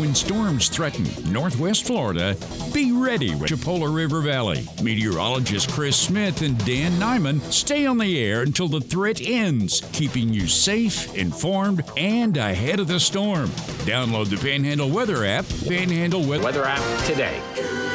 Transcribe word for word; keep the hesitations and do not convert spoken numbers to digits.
When storms threaten Northwest Florida, be ready with Chipola River Valley. Meteorologists Chris Smith and Dan Nyman stay on the air until the threat ends, keeping you safe, informed, and ahead of the storm. Download the Panhandle Weather app, Panhandle Weather, Weather app today.